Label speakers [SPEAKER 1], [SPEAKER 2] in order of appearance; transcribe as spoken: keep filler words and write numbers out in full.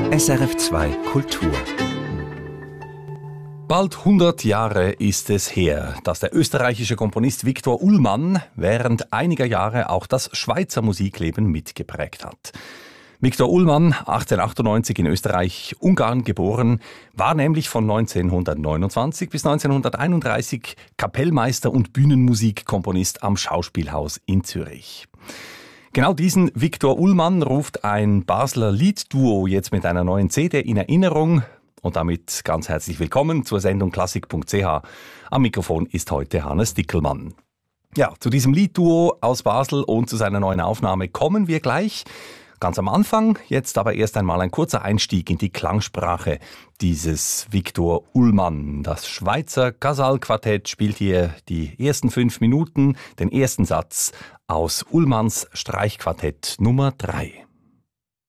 [SPEAKER 1] S R F zwei Kultur.
[SPEAKER 2] Bald hundert Jahre ist es her, dass der österreichische Komponist Viktor Ullmann während einiger Jahre auch das Schweizer Musikleben mitgeprägt hat. Viktor Ullmann, achtzehnhundertachtundneunzig in Österreich-Ungarn geboren, war nämlich von neunzehnhundertneunundzwanzig bis neunzehnhunderteinunddreißig Kapellmeister und Bühnenmusikkomponist am Schauspielhaus in Zürich. Genau diesen Viktor Ullmann ruft ein Basler Liedduo jetzt mit einer neuen C D in Erinnerung. Und damit ganz herzlich willkommen zur Sendung Klassik punkt c h. Am Mikrofon ist heute Hannes Dickelmann. Ja, zu diesem Liedduo aus Basel und zu seiner neuen Aufnahme kommen wir gleich. Ganz am Anfang, jetzt aber erst einmal ein kurzer Einstieg in die Klangsprache dieses Viktor Ullmann. Das Schweizer Casal-Quartett spielt hier die ersten fünf Minuten, den ersten Satz aus Ullmanns Streichquartett Nummer drei.